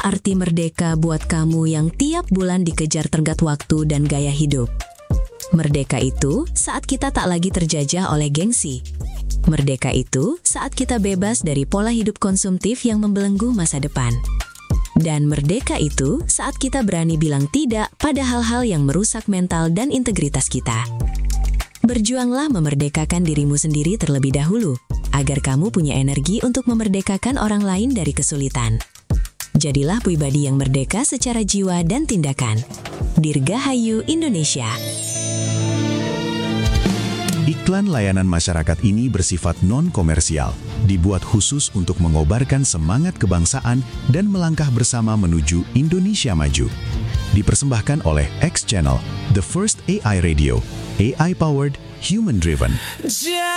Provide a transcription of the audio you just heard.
Apa arti merdeka buat kamu yang tiap bulan dikejar tenggat waktu dan gaya hidup? Merdeka itu saat kita tak lagi terjajah oleh gengsi. Merdeka itu saat kita bebas dari pola hidup konsumtif yang membelenggu masa depan. Dan merdeka itu saat kita berani bilang tidak pada hal-hal yang merusak mental dan integritas kita. Berjuanglah memerdekakan dirimu sendiri terlebih dahulu, agar kamu punya energi untuk memerdekakan orang lain dari kesulitan. Jadilah pribadi yang merdeka secara jiwa dan tindakan. Dirgahayu Indonesia. Iklan layanan masyarakat ini bersifat non-komersial, dibuat khusus untuk mengobarkan semangat kebangsaan dan melangkah bersama menuju Indonesia maju. Dipersembahkan oleh X Channel, The First AI Radio, AI-powered, human-driven.